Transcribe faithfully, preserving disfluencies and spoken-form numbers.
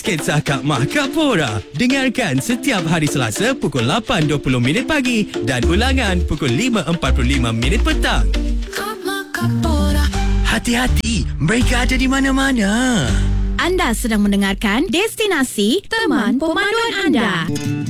Sketsa Kak Mah Kak Pora. Dengarkan setiap hari Selasa pukul lapan dua puluh minit pagi dan ulangan pukul lima empat puluh lima minit petang. Hati-hati, mereka ada di mana-mana. Anda sedang mendengarkan Destinasi Teman Pemanduan Anda.